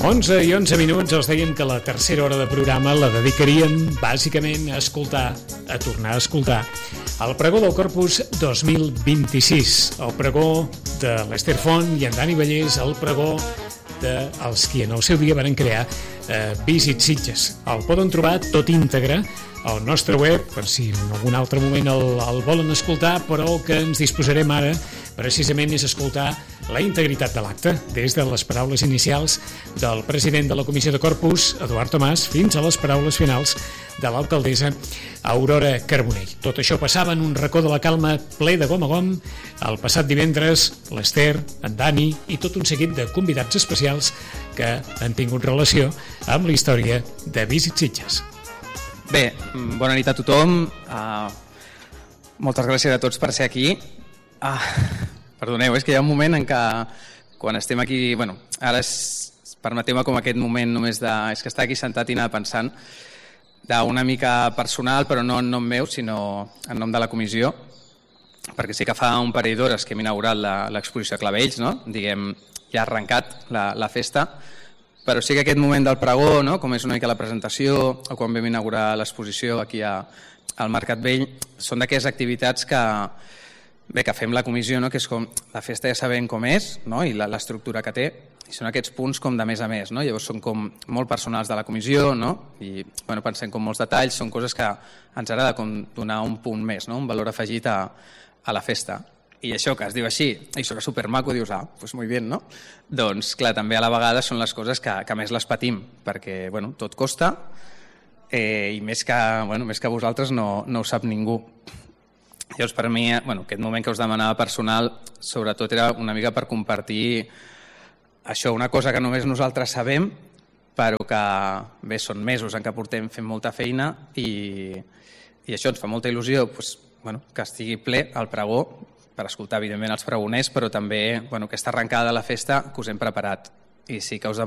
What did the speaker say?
11 i 11 minuts, els dèiem que la tercera hora de programa la dedicaríem bàsicament a escoltar, a tornar a escoltar el pregó del Corpus 2026, el pregó de l'Ester Font i en Dani Vallès, el pregó dels qui en el seu dia van crear Visit Sitges. El poden trobar tot íntegre al nostre web, per si en algun altre moment el volen escoltar, però el que ens disposarem ara precisament és escoltar la integritat de l'acte, des de les paraules inicials del president de la Comissió de Corpus, Eduard Tomàs, fins a les paraules finals de l'alcaldessa Aurora Carbonell. Tot això passava en un racó de la calma ple de gom a gom. El passat divendres, l'Ester, en Dani i tot un seguit de convidats especials que han tingut relació amb la història de Visit Sitges. Bé, bona nit a tothom. Moltes gràcies a tots per ser aquí. Perdoneu, és que hi ha un moment en què quan estem aquí, ara permeteu-me com aquest moment només és que estar aquí sentat i anar pensant d'una mica personal, però no en nom meu, sinó en nom de la comissió, perquè sí que fa un parell d'hores que hem inaugurat l'exposició Clavells, no? Diguem, ja ha arrencat la festa, però sí que aquest moment del pregó, no? Com és una mica la presentació, o quan vam inaugurar l'exposició aquí al Mercat Vell, són d'aquelles activitats que fem la comissió, no? Que és com, la festa ja sabem com és, no? I l'estructura que té, i són aquests punts com de més a més, no? Llavors són com molt personals de la comissió, no? I pensem com molts detalls, són coses que ens agrada com donar un punt més, no? Un valor afegit a la festa. I això que es diu així, i això que és supermaco, dius, doncs molt bé, no? Doncs clar, també a la vegada són les coses que més les patim, perquè tot costa i més que vosaltres no ho sap ningú. Llavors per mi, aquest moment que us demanava personal, sobretot era una mica per compartir això, una cosa que només nosaltres sabem, però que bé, són mesos en què portem fent molta feina i això ens fa molta il·lusió que estigui ple el pregó, per escoltar evidentment els pregoners, però també aquesta arrencada de la festa que us hem preparat. I sí que us